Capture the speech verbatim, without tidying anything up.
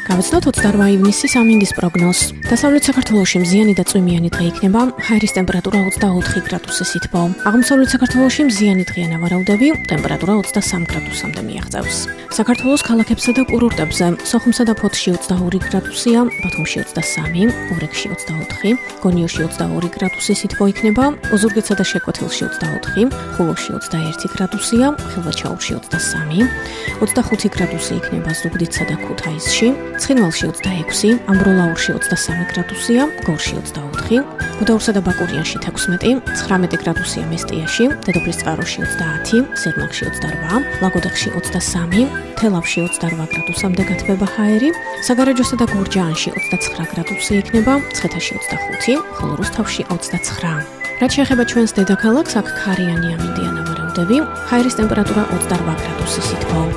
გავაცნოთ ოცდაორმა ივნისის ამინდის პროგნოზს. დასავლეთ საქართველოში მზიანი და წვიმიანი დღე იქნება, ჰაერის ტემპერატურა ოცდაოთხი გრადუსის ითბო. აღმოსავლეთ საქართველოში მზიანი დღეა ნავარაუდები, ტემპერატურა ოცდასამ გრადუსამდე მიაღწევს. საქართველოს ქალაქებსა და კურორტებზე სოხუმსა და ფოთში ოცდაორი გრადუსია, ბათუმში ოცდასამი, ურეკში ოცდაოთხი, გონიოში ოცდაორი გრადუსის ითბო იქნება, ოზურგეთსა და შეკვეთილში ოცდაოთხი, ხულოში ოცდაერთი გრადუსია, ხილვაჩაურში ოცდასამი, ოცდახუთი გრადუსი იქნება ზუგდიდსა და ქუთაისში, ცხინვალში ოცდაექვსი, ამბროლაურში ოცდასამი გრადუსია, გორში ოცდაოთხი, გუდაურსა და ბაკურიანში თექვსმეტი, ცხრამეტი გრადუსია მესტიაში, დედოფლის წყაროში ოცდაათი, სიღნაღში ოცდარვა, ლაგოდეხში ოცდასამი, თელავში ოცდარვა გრადუსამდე გათბება ჰაერი, საგარეჯოსა და გურჯაანში ოცდაცხრა გრადუსი იქნება, მცხეთაში ოცდახუთი, ხოლო რუსთავში ოცდაცხრა. რაც შეეხება ჩვენს დედაქალაქს, აქ ქარიანი ამინდია ნავარაუდები, ჰაერის ტემპერატურა ოცდარვა გრადუსის ითბო.